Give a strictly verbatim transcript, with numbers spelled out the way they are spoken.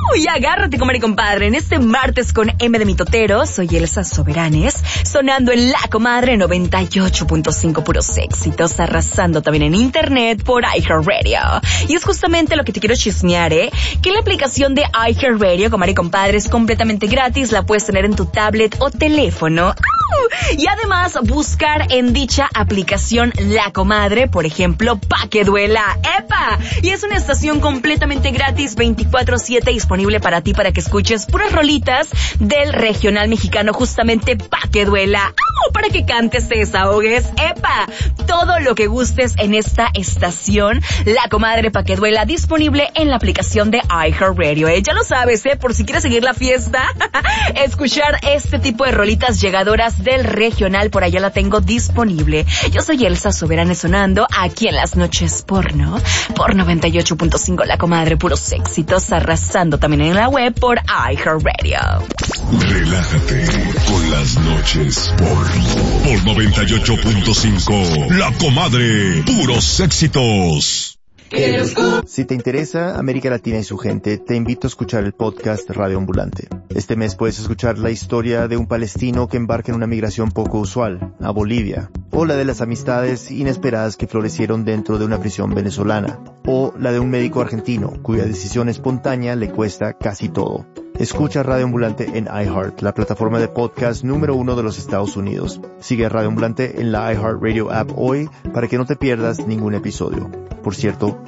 Uy, agárrate, comadre y compadre. En este martes con M de Mitotero, soy Elsa Soberanes, sonando en La Comadre noventa y ocho punto cinco, puros éxitos, arrasando también en internet por iHeartRadio. Y es justamente lo que te quiero chismear, ¿eh? Que la aplicación de iHeartRadio, comadre y compadre, es completamente gratis, la puedes tener en tu tablet o teléfono. ¡Au! Y además, buscar en dicha aplicación La Comadre, por ejemplo, Pa' que duela. ¡Epa! Y es una estación completamente gratis, veinticuatro siete, disponible para ti, para que escuches puras rolitas del regional mexicano, justamente Pa' que duela. ¡Au! Para que cantes, te desahogues. ¡Epa! Todo lo que gustes en esta estación, La Comadre Pa' que duela, disponible en la aplicación de iHeartRadio. ¿Eh? Ya lo sabes, ¿eh? Por si quieres seguir la fiesta, escuchar este tipo de rolitas llegadoras del regional, por allá la tengo disponible. Yo soy Elsa Soberanes, sonando aquí en las noches porno, por noventa y ocho punto cinco La Comadre, puros éxitos, arrasando también en la web por iHeartRadio. Relájate con las noches porno, por noventa y ocho punto cinco La Comadre, puros éxitos. Si te interesa América Latina y su gente, te invito a escuchar el podcast Radio Ambulante. Este mes puedes escuchar la historia de un palestino que embarca en una migración poco usual, a Bolivia, o la de las amistades inesperadas que florecieron dentro de una prisión venezolana, o la de un médico argentino cuya decisión espontánea le cuesta casi todo. Escucha Radio Ambulante en iHeart, la plataforma de podcast número uno de los Estados Unidos. Sigue a Radio Ambulante en la iHeartRadio app hoy para que no te pierdas ningún episodio. Por cierto,